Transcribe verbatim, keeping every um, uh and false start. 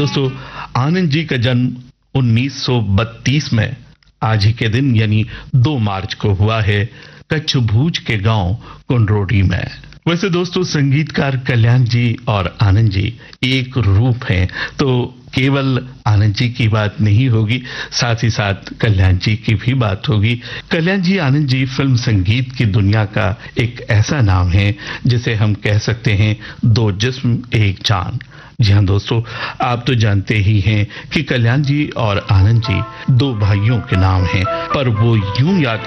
दोस्तों, आनंद जी का जन्म उन्नीस सौ बत्तीस में आज ही के दिन यानी दो मार्च को हुआ है कच्छ भूज के गांव कुंडरोडी में। वैसे दोस्तों, संगीतकार कल्याण जी और आनंद जी एक रूप हैं, तो केवल आनंद जी की बात नहीं होगी, साथ ही साथ कल्याण जी की भी बात होगी। कल्याण जी, आनंद जी फिल्म संगीत की दुनिया का एक ऐसा नाम है जिसे हम कह सकते हैं दो जिस्म एक जान। जी हाँ दोस्तों, आप तो जानते ही हैं कि कल्याण जी और आनंद जी दो भाइयों के नाम हैं, पर वो यूं याद